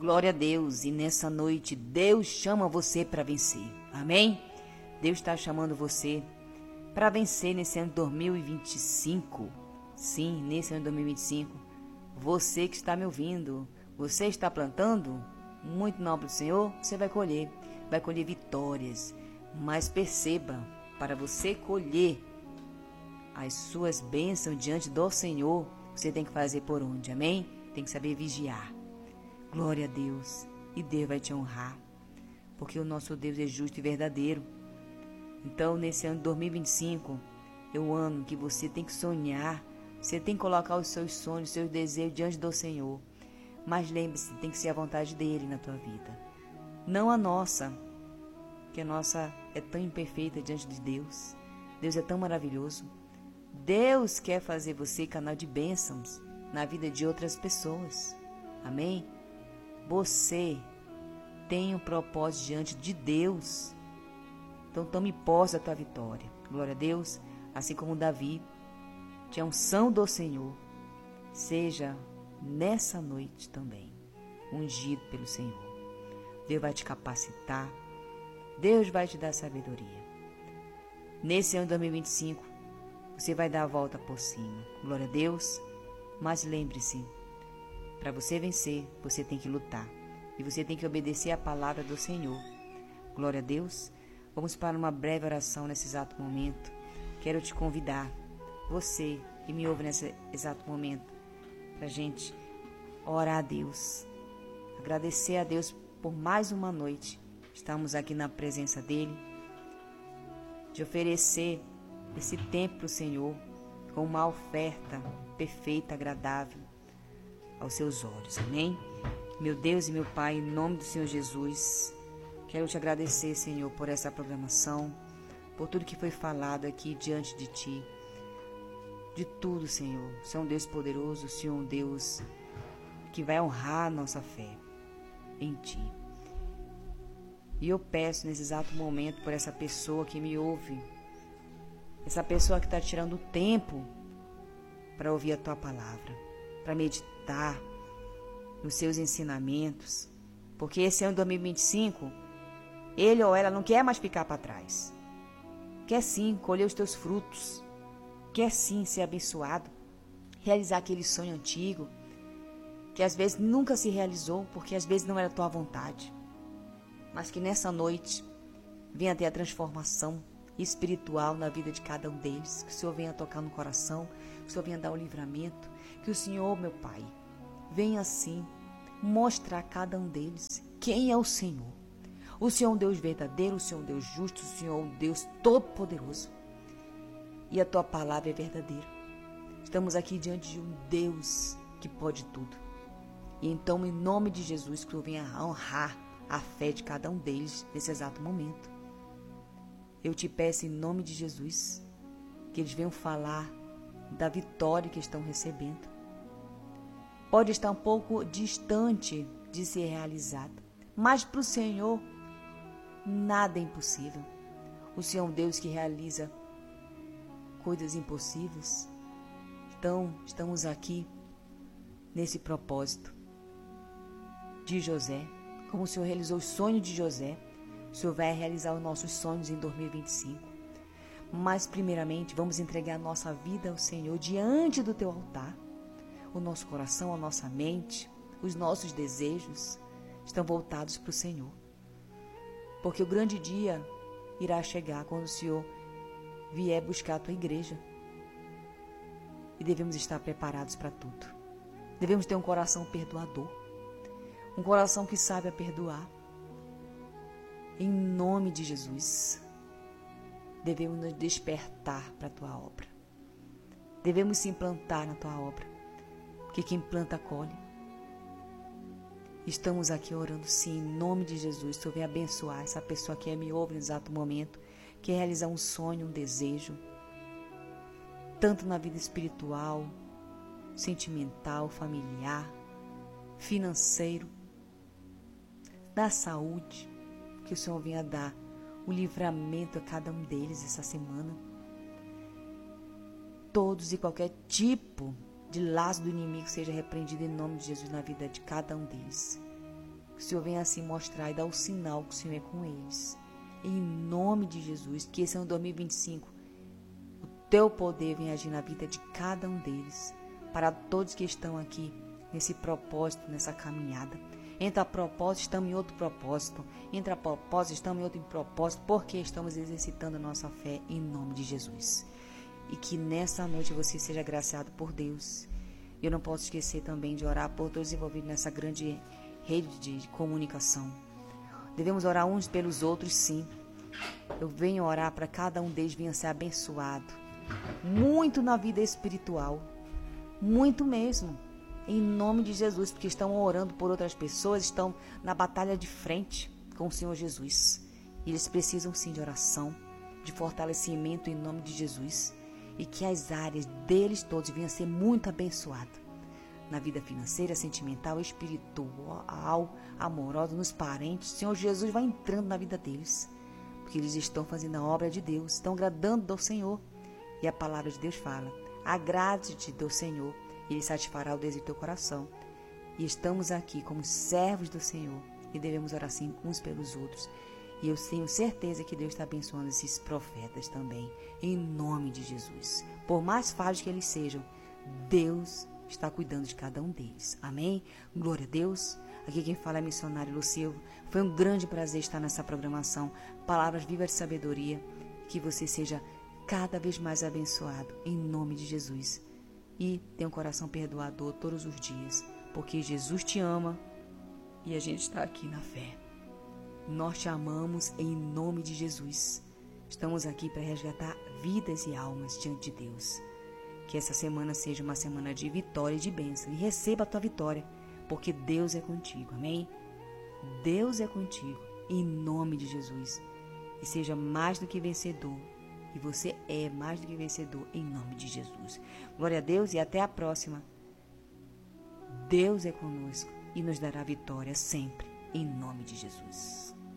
Glória a Deus. E nessa noite, Deus chama você para vencer. Amém? Deus está chamando você para vencer nesse ano de 2025. Sim, nesse ano de 2025. Você que está me ouvindo, você está plantando muito na obra do Senhor, você vai colher vitórias. Mas perceba, para você colher as suas bênçãos diante do Senhor, você tem que fazer por onde? Amém? Tem que saber vigiar. Glória a Deus. E Deus vai te honrar, porque o nosso Deus é justo e verdadeiro. Então, nesse ano de 2025, é o ano que você tem que sonhar, você tem que colocar os seus sonhos, os seus desejos diante do Senhor. Mas lembre-se, tem que ser a vontade dele na tua vida, não a nossa, que a nossa é tão imperfeita diante de Deus. Deus é tão maravilhoso. Deus quer fazer você canal de bênçãos na vida de outras pessoas. Amém? Você tem um propósito diante de Deus. Então tome posse da tua vitória. Glória a Deus. Assim como Davi tinha a unção do Senhor, seja nessa noite também ungido pelo Senhor. Deus vai te capacitar. Deus vai te dar sabedoria. Nesse ano de 2025, você vai dar a volta por cima. Glória a Deus. Mas lembre-se, para você vencer, você tem que lutar. E você tem que obedecer a palavra do Senhor. Glória a Deus. Vamos para uma breve oração nesse exato momento. Quero te convidar, você que me ouve nesse exato momento, para a gente orar a Deus. Agradecer a Deus por mais uma noite. Estamos aqui na presença dEle. De oferecer esse tempo para o Senhor com uma oferta perfeita, agradável aos seus olhos. Amém? Meu Deus e meu Pai, em nome do Senhor Jesus, quero te agradecer, Senhor, por essa programação, por tudo que foi falado aqui diante de Ti. De tudo, Senhor. O Senhor é um Deus poderoso, o Senhor é um Deus que vai honrar a nossa fé em Ti. E eu peço nesse exato momento por essa pessoa que me ouve, essa pessoa que está tirando tempo para ouvir a Tua palavra, para meditar nos seus ensinamentos, porque esse ano de 2025, ele ou ela não quer mais ficar para trás. Quer sim colher os teus frutos, quer sim ser abençoado, realizar aquele sonho antigo, que às vezes nunca se realizou, porque às vezes não era a tua vontade. Mas que nessa noite venha ter a transformação espiritual na vida de cada um deles, que o Senhor venha tocar no coração, que o Senhor venha dar o livramento, que o Senhor, meu Pai, venha assim mostrar a cada um deles quem é o Senhor. O Senhor é um Deus verdadeiro, o Senhor é um Deus justo, o Senhor é um Deus todo-poderoso. E a Tua palavra é verdadeira. Estamos aqui diante de um Deus que pode tudo. E então, em nome de Jesus, que eu venha honrar a fé de cada um deles nesse exato momento. Eu te peço em nome de Jesus que eles venham falar da vitória que estão recebendo. Pode estar um pouco distante de ser realizada, mas para o Senhor nada é impossível. O Senhor é um Deus que realiza coisas impossíveis. Então, estamos aqui nesse propósito de José. Como o Senhor realizou os sonhos de José, o Senhor vai realizar os nossos sonhos em 2025. Mas, primeiramente, vamos entregar a nossa vida ao Senhor diante do Teu altar. O nosso coração, a nossa mente, os nossos desejos estão voltados para o Senhor. Porque o grande dia irá chegar quando o Senhor vier buscar a Tua igreja. E devemos estar preparados para tudo. Devemos ter um coração perdoador. Um coração que sabe perdoar. Em nome de Jesus, devemos nos despertar para a Tua obra. Devemos se implantar na Tua obra, porque quem planta, colhe. Estamos aqui orando sim, em nome de Jesus. Tu vem abençoar essa pessoa que me ouve no exato momento, que realizar um sonho, um desejo, tanto na vida espiritual, sentimental, familiar, financeiro, da saúde, que o Senhor venha dar o livramento a cada um deles essa semana. Todos e qualquer tipo de laço do inimigo seja repreendido em nome de Jesus na vida de cada um deles. Que o Senhor venha assim mostrar e dar o sinal que o Senhor é com eles. Em nome de Jesus, que esse ano 2025, o teu poder venha agir na vida de cada um deles. Para todos que estão aqui nesse propósito, nessa caminhada. Entre a propósito, estamos em outro propósito. Entre a propósito, estamos em outro propósito, porque estamos exercitando a nossa fé em nome de Jesus. E que nessa noite você seja agraciado por Deus. Eu não posso esquecer também de orar por todos envolvidos nessa grande rede de comunicação. Devemos orar uns pelos outros, sim. Eu venho orar para cada um deles venha ser abençoado. Muito na vida espiritual. Muito mesmo. Em nome de Jesus, porque estão orando por outras pessoas, estão na batalha de frente com o Senhor Jesus. E eles precisam sim de oração, de fortalecimento em nome de Jesus. E que as áreas deles todos venham a ser muito abençoadas. Na vida financeira, sentimental, espiritual, amorosa, nos parentes. O Senhor Jesus vai entrando na vida deles. Porque eles estão fazendo a obra de Deus, estão agradando ao Senhor. E a palavra de Deus fala, agrade-te do Senhor, e Ele satisfará o desejo do teu coração. E estamos aqui como servos do Senhor e devemos orar assim uns pelos outros. E eu tenho certeza que Deus está abençoando esses profetas também, em nome de Jesus. Por mais falhos que eles sejam, Deus está cuidando de cada um deles. Amém? Glória a Deus. Aqui quem fala é missionário Lucilvo. Foi um grande prazer estar nessa programação. Palavras vivas de sabedoria. Que você seja cada vez mais abençoado, em nome de Jesus. E tenha um coração perdoador todos os dias, porque Jesus te ama e a gente está aqui na fé. Nós te amamos em nome de Jesus. Estamos aqui para resgatar vidas e almas diante de Deus. Que essa semana seja uma semana de vitória e de bênção. E receba a tua vitória, porque Deus é contigo. Amém? Deus é contigo, em nome de Jesus. E seja mais do que vencedor. E você é mais do que vencedor em nome de Jesus. Glória a Deus e até a próxima. Deus é conosco e nos dará vitória sempre em nome de Jesus.